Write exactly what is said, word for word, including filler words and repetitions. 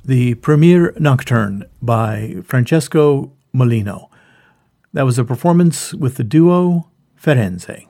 the Premiere Nocturne by Francesco Molino. That was a performance with the duo Firenze.